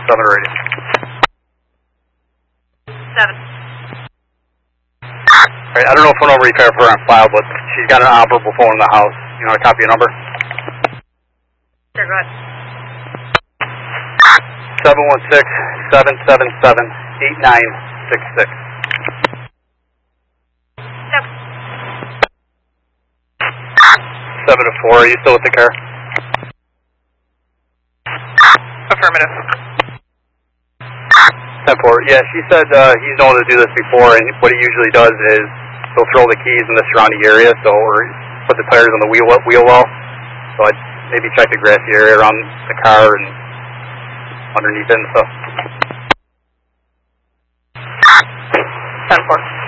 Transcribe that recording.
already. 7. Alright, I don't know if phone number you have for her on file, but she's got an operable phone in the house. You want to copy a number? Sure, go ahead. 716-777-8966. 7 to 4, are you still with the car? Affirmative. 10-4, yeah, she said he's known to do this before, and what he usually does is he'll throw the keys in the surrounding area, so, or put the tires on the wheel well. So I'd maybe check the grassy area around the car and underneath it and stuff. 10-4.